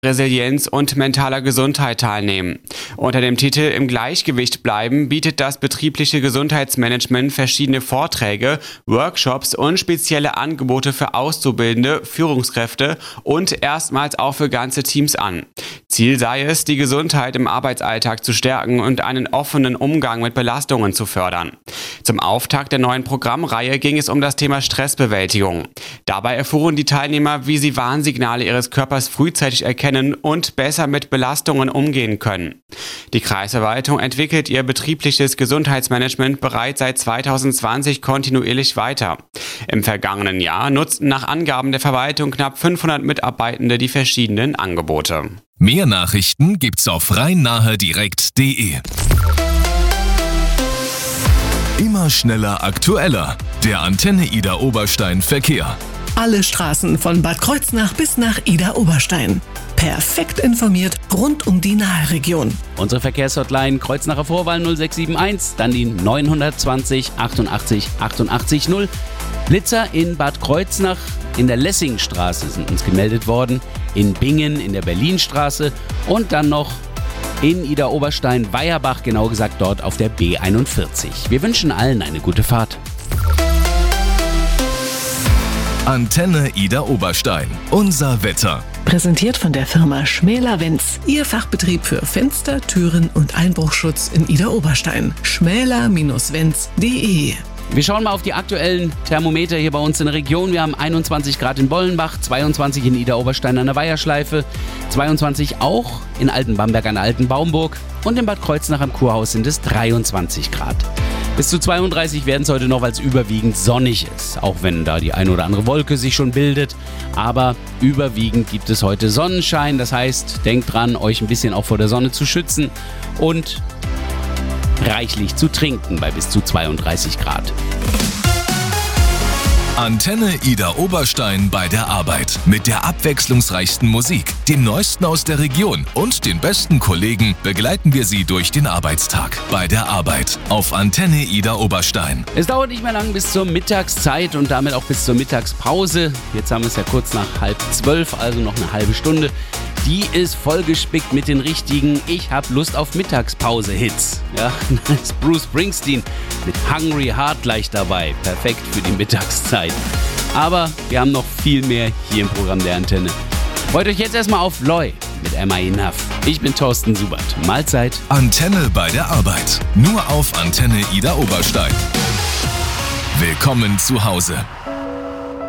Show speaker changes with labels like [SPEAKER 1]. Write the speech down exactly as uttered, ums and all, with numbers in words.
[SPEAKER 1] Resilienz und mentaler Gesundheit teilnehmen. Unter dem Titel Im Gleichgewicht bleiben bietet das betriebliche Gesundheitsmanagement verschiedene Vorträge, Workshops und spezielle Angebote für Auszubildende, Führungskräfte und erstmals auch für ganze Teams an. Ziel sei es, die Gesundheit im Arbeitsalltag zu stärken und einen offenen Umgang mit Belastungen zu fördern. Zum Auftakt der neuen Programmreihe ging es um das Thema Stressbewältigung. Dabei erfuhren die Teilnehmer, wie sie Warnsignale ihres Körpers frühzeitig erkennen und besser mit Belastungen umgehen können. Die Kreisverwaltung entwickelt ihr betriebliches Gesundheitsmanagement bereits seit zweitausendzwanzig kontinuierlich weiter. Im vergangenen Jahr nutzten nach Angaben der Verwaltung knapp fünfhundert Mitarbeitende die verschiedenen Angebote.
[SPEAKER 2] Mehr Nachrichten gibt's auf rhein-nahe-direkt punkt de. Immer schneller, aktueller. Der Antenne Idar Oberstein Verkehr.
[SPEAKER 3] Alle Straßen von Bad Kreuznach bis nach Idar Oberstein. Perfekt informiert rund um die Nahe-Region.
[SPEAKER 4] Unsere Verkehrshotline Kreuznacher Vorwahl null sechs sieben eins, dann die neunhundertzwanzig achtundachtzig achtundachtzig null. Blitzer in Bad Kreuznach in der Lessingstraße sind uns gemeldet worden, in Bingen in der Berlinstraße und dann noch in Idar Oberstein Weierbach, genau gesagt dort auf der B einundvierzig. Wir wünschen allen eine gute Fahrt.
[SPEAKER 2] Antenne Idar Oberstein. Unser Wetter.
[SPEAKER 3] Präsentiert von der Firma Schmäler-Wenz. Ihr Fachbetrieb für Fenster, Türen und Einbruchschutz in Idar Oberstein. schmäler Bindestrich wenz punkt de.
[SPEAKER 4] Wir schauen mal auf die aktuellen Thermometer hier bei uns in der Region. Wir haben einundzwanzig Grad in Bollenbach, zweiundzwanzig in Idar Oberstein an der Weiherschleife, zweiundzwanzig auch in Altenbamberg an der Alten Baumburg und in Bad Kreuznach am Kurhaus sind es dreiundzwanzig Grad. Bis zu zweiunddreißig werden es heute noch, weil es überwiegend sonnig ist, auch wenn da die eine oder andere Wolke sich schon bildet. Aber überwiegend gibt es heute Sonnenschein, das heißt, denkt dran, euch ein bisschen auch vor der Sonne zu schützen und reichlich zu trinken bei bis zu zweiunddreißig Grad.
[SPEAKER 2] Antenne Idar Oberstein bei der Arbeit. Mit der abwechslungsreichsten Musik, dem Neuesten aus der Region und den besten Kollegen begleiten wir Sie durch den Arbeitstag. Bei der Arbeit auf Antenne Idar Oberstein.
[SPEAKER 4] Es dauert nicht mehr lang bis zur Mittagszeit und damit auch bis zur Mittagspause. Jetzt haben wir es ja kurz nach halb zwölf, also noch eine halbe Stunde. Die ist vollgespickt mit den richtigen Ich hab Lust auf Mittagspause-Hits. Ja, da ist Bruce Springsteen mit Hungry Heart gleich dabei. Perfekt für die Mittagszeit. Aber wir haben noch viel mehr hier im Programm der Antenne. Freut euch jetzt erstmal auf Loy mit Am I Enough. Ich bin Thorsten Subert. Mahlzeit.
[SPEAKER 2] Antenne bei der Arbeit. Nur auf Antenne Idar Oberstein. Willkommen zu Hause.